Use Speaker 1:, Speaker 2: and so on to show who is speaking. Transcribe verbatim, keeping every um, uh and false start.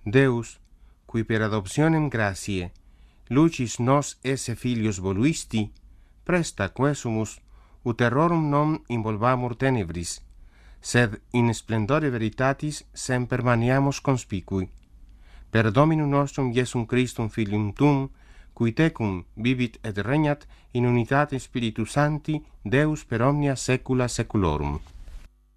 Speaker 1: Deus, qui per adoptionem gratiae lucis nos esse filios voluisti, presta quesumus ut errorum non involvamur tenebris, sed in splendore veritatis semper maniamus conspicui. Per Dominum nostrum Iesum Christum Filium Tuum, qui tecum vivit et regnat in unitate Spiritus Sancti, Deus per omnia saecula saeculorum.